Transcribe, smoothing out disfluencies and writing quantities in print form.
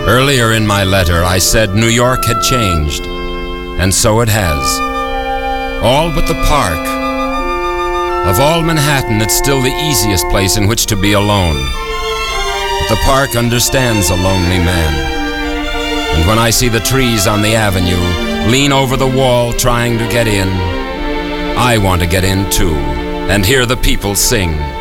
Earlier in my letter, I said New York had changed, and so it has. All but the park. Of all Manhattan, it's still the easiest place in which to be alone. But the park understands a lonely man. And when I see the trees on the avenue lean over the wall trying to get in, I want to get in too, and hear the people sing.